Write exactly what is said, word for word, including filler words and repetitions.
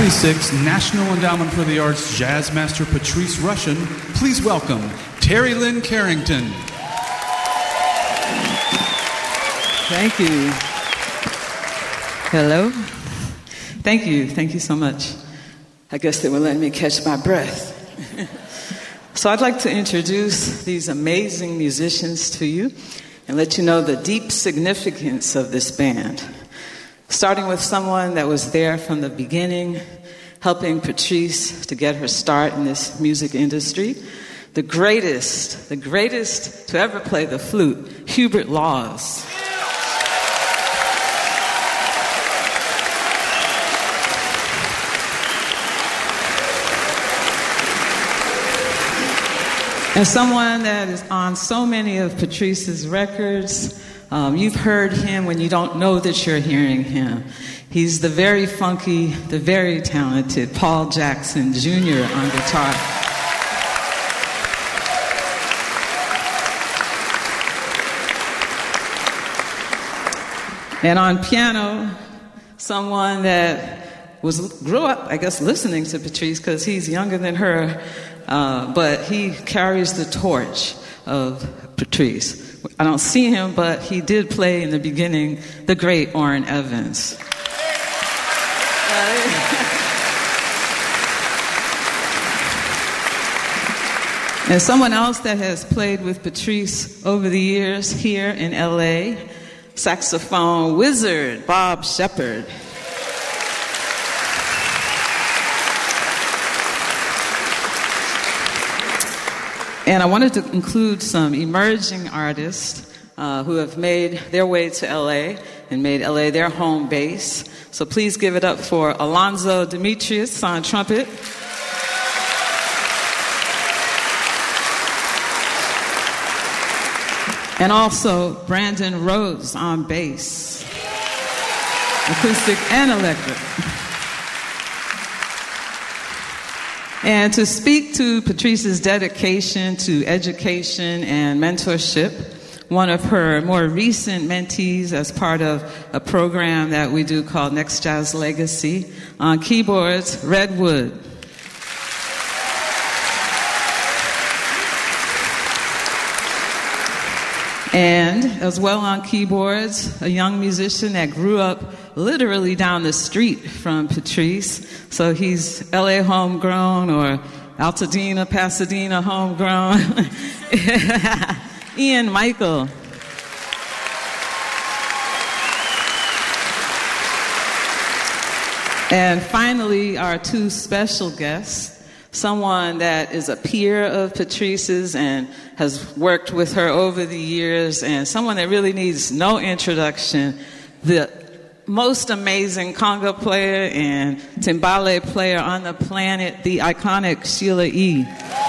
twenty-six National Endowment for the Arts Jazz Master Patrice Rushen, please welcome Terry Lynn Carrington. Thank you. Hello. Thank you. Thank you so much. I guess they were letting me catch my breath. So I'd like to introduce these amazing musicians to you and let you know the deep significance of this band. Starting with someone that was there from the beginning, helping Patrice to get her start in this music industry. The greatest, the greatest to ever play the flute, Hubert Laws. And someone that is on so many of Patrice's records. Um, you've heard him when you don't know that you're hearing him. He's the very funky, the very talented Paul Jackson Junior on guitar. And on piano, someone that was grew up, I guess, listening to Patrice because he's younger than her, uh, but he carries the torch of Patrice. I don't see him, but he did play in the beginning, the great Orrin Evans. And someone else that has played with Patrice over the years here in L A, saxophone wizard Bob Shepard. And I wanted to include some emerging artists uh, who have made their way to L A and made L A their home base. So please give it up for Alonzo Demetrius on trumpet. And also Brandon Rhodes on bass, acoustic and electric. And to speak to Patrice's dedication to education and mentorship, one of her more recent mentees as part of a program that we do called Next Jazz Legacy, on keyboards, Red Wood. And as well on keyboards, a young musician that grew up literally down the street from Patrice. So he's L A homegrown or Altadena, Pasadena homegrown. Ian Michael. And finally, our two special guests. Someone that is a peer of Patrice's and has worked with her over the years, and someone that really needs no introduction, the most amazing conga player and timbale player on the planet, the iconic Sheila E.